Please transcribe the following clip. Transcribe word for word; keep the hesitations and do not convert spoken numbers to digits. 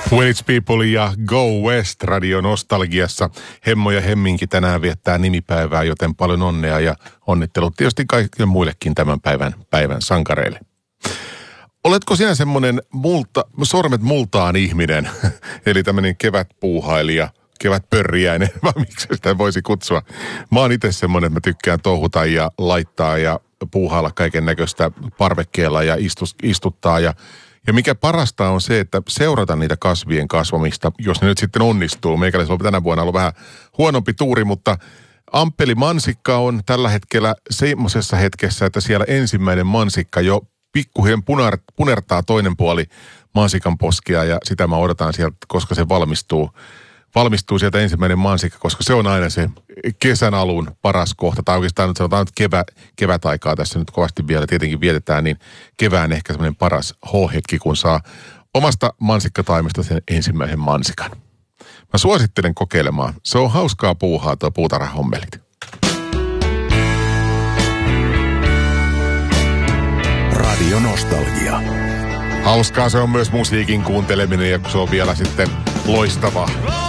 When It's People ja Go West Radio Nostalgiassa. Hemmo ja Hemminki tänään viettää nimipäivää, joten paljon onnea ja onnittelut tietysti kaikille muillekin tämän päivän, päivän sankareille. Oletko sinä semmoinen multa, sormet multaan ihminen, eli tämmöinen kevätpuuhailija, kevätpörriäinen, vai miksi sitä voisi kutsua? Mä oon itse semmoinen, että mä tykkään touhuta ja laittaa ja puuhailla kaiken näköistä parvekkeella ja istus, istuttaa ja Ja mikä parasta on se, että seurata niitä kasvien kasvamista, jos ne nyt sitten onnistuu. Meikäläisellä on tänä vuonna ollut vähän huonompi tuuri, mutta ampelimansikka on tällä hetkellä semmoisessa hetkessä, että siellä ensimmäinen mansikka jo pikkuhien punar, punertaa toinen puoli mansikan poskia ja sitä mä odotan sieltä, koska se valmistuu. Valmistuu sieltä ensimmäinen mansikka, koska se on aina se kesän alun paras kohta. Tai oikeastaan nyt sanotaan, että kevä, kevätaikaa tässä nyt kovasti vielä tietenkin vietetään, niin kevään ehkä semmoinen paras H-hetki, kun saa omasta mansikkataimesta sen ensimmäisen mansikan. Mä suosittelen kokeilemaan. Se on hauskaa puuhaa tuo puutarhahommelit. Radio Nostalgia. Hauskaa se on myös musiikin kuunteleminen ja se on vielä sitten loistavaa.